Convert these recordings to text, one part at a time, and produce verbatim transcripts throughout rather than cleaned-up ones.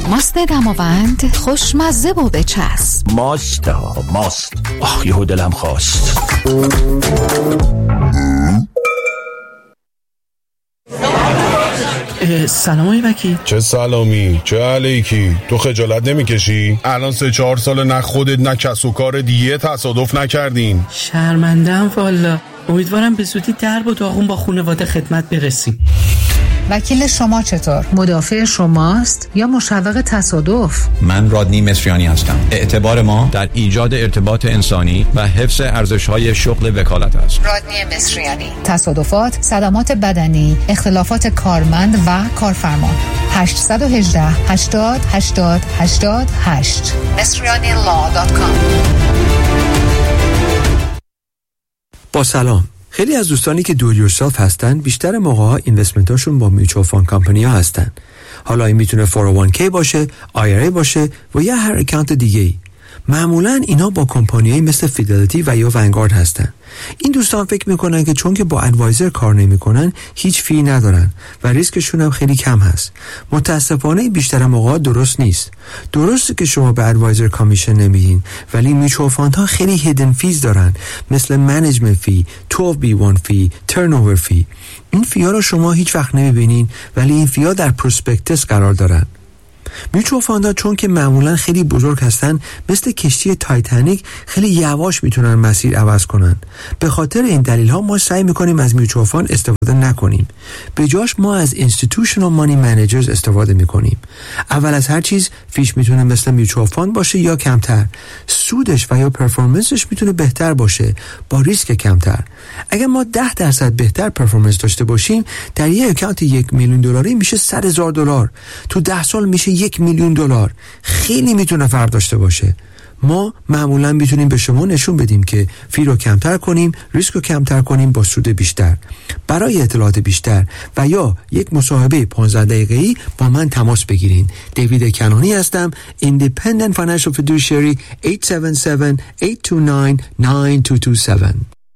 ماست دماوند خوشمزه و بچسب. ماست ها ماست. آخ یهو دلم خواست. سلام آقای وکیل. چه سلامی چه علیکی؟ تو خجالت نمیکشی؟ الان سه چهار سال نه خودت نه کس و کار دیگه تصادف نکردین. شرمنده‌ام والا. امیدوارم به زودی درب و داغون با خانواده خدمت برسیم. وکیل شما چطور؟ مدافع شماست یا مشوق تصادف؟ من رادنی مصریانی هستم. اعتبار ما در ایجاد ارتباط انسانی و حفظ ارزش‌های شغل وکالت است. رادنی مصریانی. تصادفات، صدمات بدنی، اختلافات کارمند و کارفرما. هشت یک هشت هشتاد هشتاد هشتاد هشت مصریانی لا دات کام. با سلام. خیلی از دوستانی که دو یورسلف هستن بیشتر موقع‌ها اینوستمنتاشون با میوچوال فاند کمپانی ها هستن. حالا این میتونه فور او وان کی باشه، آی آر ای باشه و یا هر اکانت دیگه‌ای. معمولاً اینا با کمپانیایی مثل فیدلیتی و یا ونگارد هستن. این دوستان فکر میکنن که چون که با ادوایزر کار نمیکنن هیچ فی ندارن و ریسکشون هم خیلی کم هست. متاسفانه بیشتر موقع درست نیست. درسته که شما به ادوایزر کامیشن نمیدین ولی میچوال فاندها خیلی هیدن فیز دارن، مثل منیجمنت فی، دوازده بی وان فی، ترنوور فی. این فی ها رو شما هیچ وقت نمیبینین ولی این فی ها در پروسپکتس قرار دارن. میوچوال فاندها چون که معمولا خیلی بزرگ هستن مثل کشتی تایتانیک خیلی یواش میتونن مسیر عوض کنن. به خاطر این دلیل ها ما سعی میکنیم از میوچوال فاند استفاده نکنیم. به جاش ما از اینستیتوشنال مانی منیجرز استفاده میکنیم. اول از هر چیز فیش میتونه مثل میوچوال فاند باشه یا کمتر. سودش و یا پرفورمنسش میتونه بهتر باشه با ریسک کمتر. اگر ما ده درصد بهتر پرفورمنس داشته باشیم در یک اکانت یک میلیون دلاری میشه صد هزار دلار. تو ده سال میشه یک میلیون دلار. خیلی میتونه فرق داشته باشه. ما معمولا میتونیم به شما نشون بدیم که فی رو کمتر کنیم، ریسک رو کمتر کنیم با سود بیشتر. برای اطلاعات بیشتر و یا یک مصاحبه پانزده دقیقه‌ای با من تماس بگیرین. دیوید کنانی هستم. Independent Financial Fiduciary هشت هفت هفت هشت دو نه نه دو دو هفت.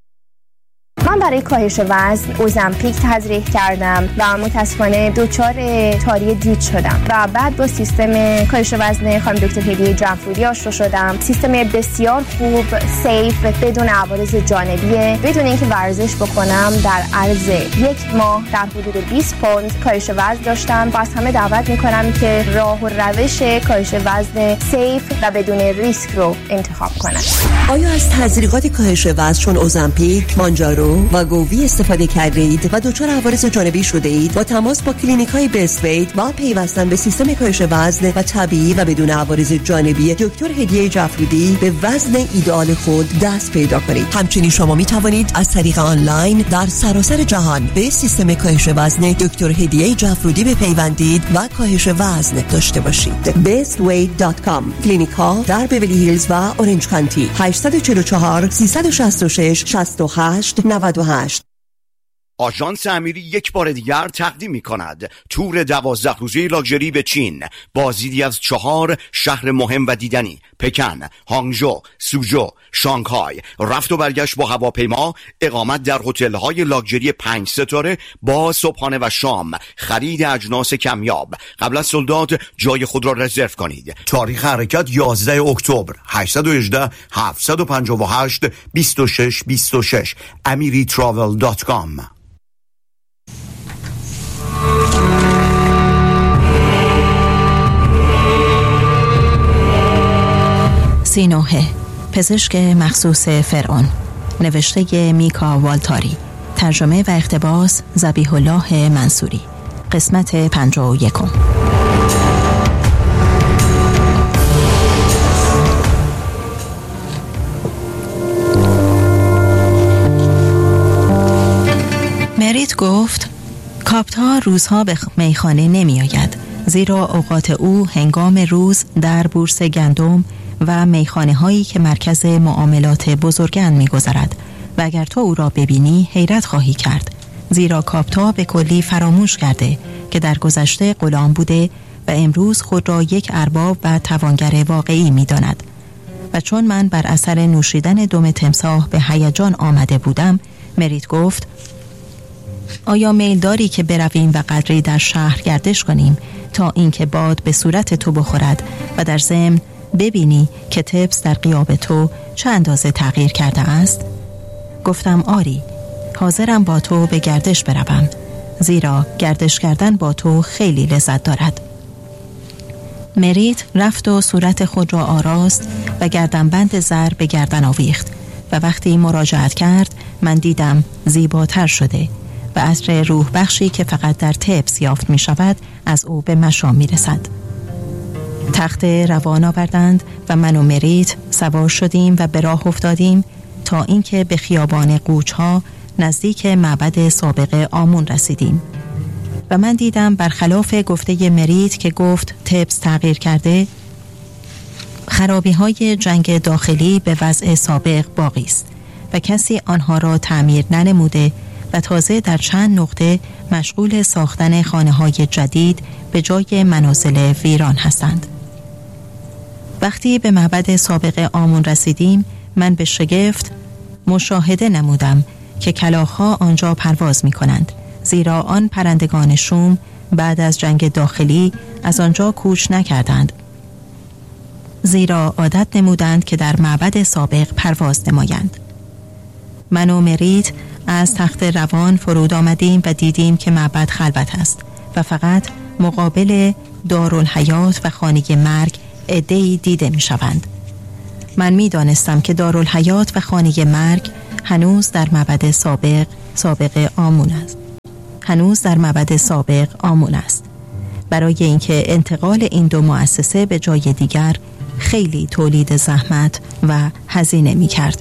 من برای کاهش وزن اوزمپیک تزریق کردم و متاسفانه دچار تاری دید شدم و بعد با سیستم کاهش وزن خانم دکتر هدیه جعفرودی آشنا شدم. سیستم بسیار خوب، سیف، بدون عوارض جانبی، بدون اینکه ورزش بکنم در عرض یک ماه در حدود بیست پوند کاهش وزن داشتم و از همه دعوت میکنم که راه و روش کاهش وزن سیف و بدون ریسک رو انتخاب کنن. آیا از تزریقات کاهش وزن چون اوزمپیک، مانجارو و گووی استفاده کردید و دچار عوارض جانبی شده اید؟ با تماس با کلینیک‌های بیست ویت و پیوستن به سیستم کاهش وزن و طبیعی و بدون عوارض جانبی دکتر هدیه جعفرودی به وزن ایدئال خود دست پیدا کنید. همچنین شما می توانید از طریق آنلاین در سراسر جهان به سیستم کاهش وزن دکتر هدیه جعفرودی بپیوندید و کاهش وزن داشته باشید. بیست ویت دات کام. کلینیک‌ها در بیولی هیلز و اورنج کانتی. هشت چهار چهار سه شش شش شش هشت نود و هشت. آژانس امیری یک بار دیگر تقدیم می کند تور دوازده روزه لاکچری به چین، بازدیدی از چهار شهر مهم و دیدنی: پکن، هانگژو، سوژو، شانگهای، رفت و برگشت با هواپیما، اقامت در هتل‌های لاکچری پنج ستاره با صبحانه و شام، خرید اجناس کمیاب. قبل از سولداد جای خود را رزرو کنید. تاریخ حرکت یازده اکتبر. هشت یک هشت هفت پنج هشت دو شش دو شش امiri travel دات کام. سینوحه، پزشک مخصوص فرعون، نوشته میکا والتاری، ترجمه و اقتباس ذبیح الله منصوری. قسمت پنجاه و یکم. مریت گفت کاپتا روزها به میخانه نمی آید، زیرا اوقات او هنگام روز در بورس گندم و میخانه هایی که مرکز معاملات بزرگند می گذرد و اگر تو او را ببینی حیرت خواهی کرد، زیرا کاپتا به کلی فراموش کرده که در گذشته غلام بوده و امروز خود را یک ارباب و توانگر واقعی می داند. و چون من بر اثر نوشیدن دم تمساح به هیجان آمده بودم، مریت گفت آیا میل داری که برویم و قدری در شهر گردش کنیم تا اینکه باد به صورت تو بخورد و در ضمن ببینی که تبس در غیاب تو چه اندازه تغییر کرده است؟ گفتم آری، حاضرم با تو به گردش بروم، زیرا گردش کردن با تو خیلی لذت دارد. مریت رفت و صورت خود را آراست و گردنبند زر به گردن آویخت و وقتی مراجعت کرد من دیدم زیباتر شده و عطر روح بخشی که فقط در تبس یافت می شود از او به مشام می رسد. تخت روان آوردند و من و مریت سوار شدیم و به راه افتادیم تا اینکه به خیابان قوچها نزدیک معبد سابق آمون رسیدیم و من دیدم برخلاف گفته مریت که گفت تبس تغییر کرده، خرابی های جنگ داخلی به وضع سابق باقی است و کسی آنها را تعمیر ننموده و تازه در چند نقطه مشغول ساختن خانه های جدید به جای منازل ویران هستند. وقتی به معبد سابق آمون رسیدیم من به شگفت مشاهده نمودم که کلاغ‌ها آنجا پرواز می کنند، زیرا آن پرندگان شوم بعد از جنگ داخلی از آنجا کوچ نکردند، زیرا عادت نمودند که در معبد سابق پرواز نمایند. من و مریت از تخت روان فرود آمدیم و دیدیم که معبد خلوت است و فقط مقابل دارالحیات و خانه مرگ عده‌ای دیده می شوند. من می دانستم که دارالحیات و خانه مرگ هنوز در معبد سابق سابق آمون است. هنوز در معبد سابق آمون است. برای اینکه انتقال این دو مؤسسه به جای دیگر خیلی تولید زحمت و هزینه می کرد.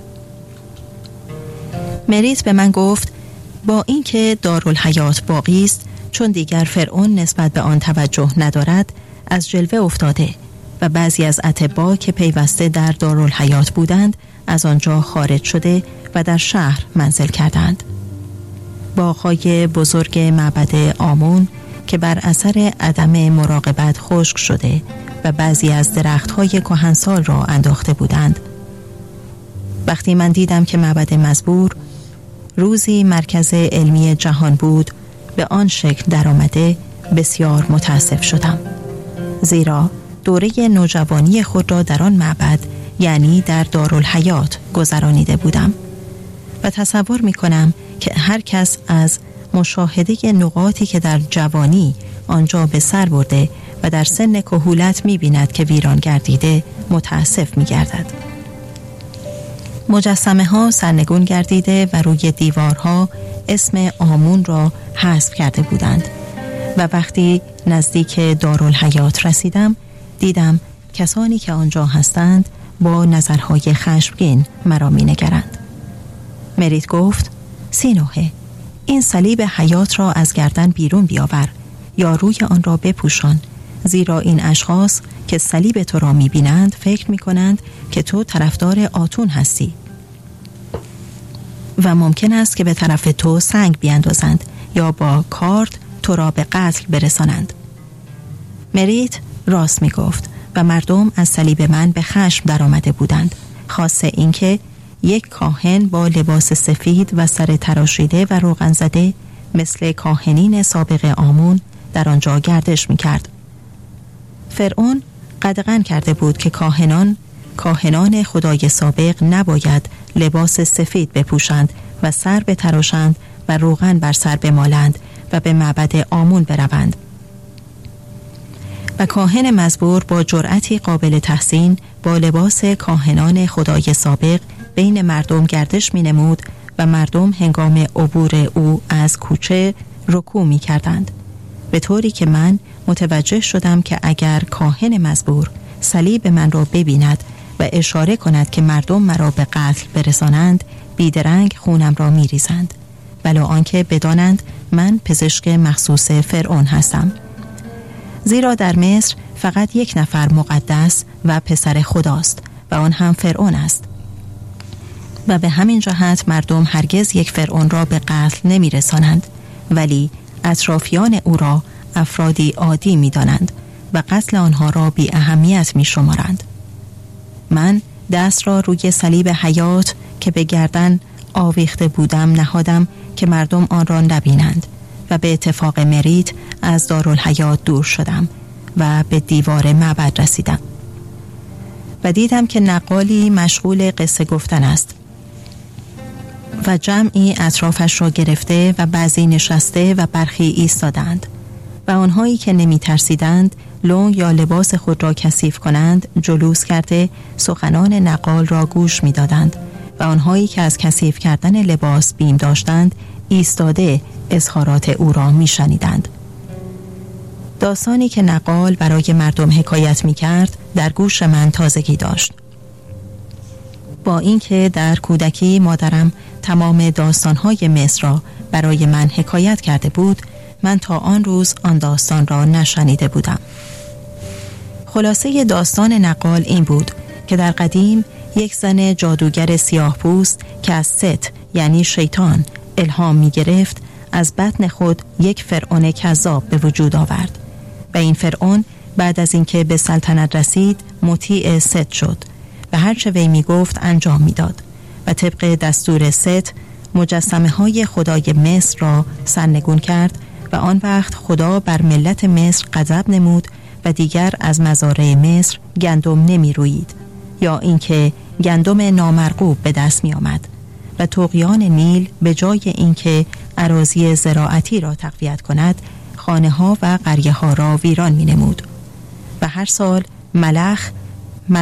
مریت به من گفت با اینکه دارالحیات باقی است، چون دیگر فرعون نسبت به آن توجه ندارد از جلوه افتاده و بعضی از اطباء که پیوسته در دارالحیات بودند از آنجا خارج شده و در شهر منزل کردند. باغ‌های بزرگ معبد آمون که بر اثر عدم مراقبت خشک شده و بعضی از درخت‌های کهنسال را انداخته بودند. وقتی من دیدم که معبد مزبور روزی مرکز علمی جهان بود به آن شکل درآمده، بسیار متاسف شدم، زیرا دوره نوجوانی خود را در آن معبد، یعنی در دارالحیات، گذرانیده بودم و تصور می کنم که هر کس از مشاهده نقاطی که در جوانی آنجا به سر برده و در سن کهولت می بیند که ویران گردیده متاسف می گردد. مجسمه ها سرنگون گردیده و روی دیوارها اسم آمون را حذف کرده بودند و وقتی نزدیک دارالحیات رسیدم دیدم کسانی که آنجا هستند با نظرهای خشمگین مرا می نگرند. مریت گفت سینوحه، این صلیب حیات را از گردن بیرون بیاور یا روی آن را بپوشان، زیرا این اشخاص که صلیب تو را می بینند فکر می کنند که تو طرفدار آتون هستی و ممکن است که به طرف تو سنگ بیاندازند یا با کارد تو را به قتل برسانند. مریت راست می گفت و مردم از صلیب من به خشم در آمده بودند، خاصه اینکه یک کاهن با لباس سفید و سر تراشیده و روغن زده مثل کاهنین سابق آمون در آنجا گردش می کرد. فرعون قدغن کرده بود که کاهنان کاهنان خدای سابق نباید لباس سفید بپوشند و سر بتراشند و روغن بر سر بمالند و به معبد آمون بروند. و کاهن مزبور با جرأتی قابل تحسین با لباس کاهنان خدای سابق بین مردم گردش می نمود و مردم هنگام عبور او از کوچه رکوع می کردند، به طوری که من متوجه شدم که اگر کاهن مزبور صلیب من را ببیند و اشاره کند که مردم مرا به قتل برسانند، بیدرنگ خونم را می ریزند، ولی آنکه بدانند من پزشک مخصوص فرعون هستم. زیرا در مصر فقط یک نفر مقدس و پسر خداست و آن هم فرعون است و به همین جهت مردم هرگز یک فرعون را به قتل نمی رسانند، ولی اطرافیان او را افرادی عادی می دانند و قتل آنها را بی اهمیت می شمارند. من دست را روی صلیب حیات که به گردن آویخته بودم نهادم که مردم آن را نبینند و به اتفاق مریت از دارالحیات دور شدم و به دیوار معبد رسیدم و دیدم که نقالی مشغول قصه گفتن است و جمعی اطرافش را گرفته و بعضی نشسته و برخی ایستادند و آنهایی که نمی ترسیدند لنگ یا لباس خود را کثیف کنند جلوس کرده سخنان نقال را گوش می دادند و آنهایی که از کثیف کردن لباس بیم داشتند ایستاده اظهارات او را می شنیدند. داستانی که نقال برای مردم حکایت می کرد در گوش من تازگی داشت. با اینکه در کودکی مادرم تمام داستانهای مصر را برای من حکایت کرده بود، من تا آن روز آن داستان را نشنیده بودم. خلاصه داستان نقال این بود که در قدیم یک زن جادوگر سیاه پوست که از ست یعنی شیطان الهام می گرفت از بطن خود یک فرعون کذاب به وجود آورد و این فرعون بعد از اینکه به سلطنت رسید مطیع ست شد و هرچه وی می گفت انجام می داد و طبق دستور ست مجسمه های خدای مصر را سرنگون کرد و آن وقت خدا بر ملت مصر غضب نمود و دیگر از مزارع مصر گندم نمی رویید یا اینکه گندم نامرغوب به دست می آمد و طغیان نیل به جای اینکه اراضی زراعتی را تقویت کند خانه ها و قریه ها را ویران می نمود و هر سال ملخ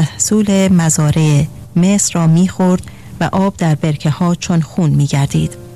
محصول مزارع مصر را می خورد و آب در برکه ها چون خون می گردید